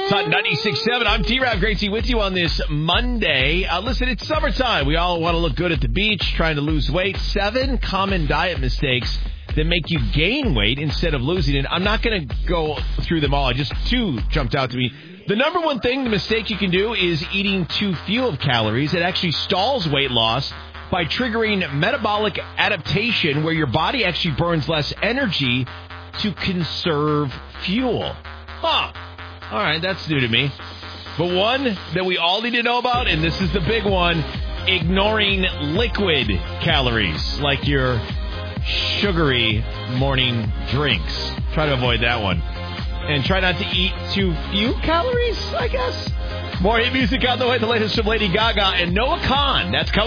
It's on 96.7. I'm T-Rav Gracie with you on this Monday. Listen, it's summertime. We all want to look good at the beach, trying to lose weight. 7 common diet mistakes that make you gain weight instead of losing it. I'm not going to go through them all. Just 2 jumped out to me. The number one thing, the mistake you can do is eating too few of calories. It actually stalls weight loss by triggering metabolic adaptation where your body actually burns less energy to conserve fuel. Huh. All right, that's new to me. But one that we all need to know about, and this is the big one, ignoring liquid calories, like your sugary morning drinks. Try to avoid that one. And try not to eat too few calories, I guess. More hit music on the way. The latest from Lady Gaga and Noah Khan. That's coming.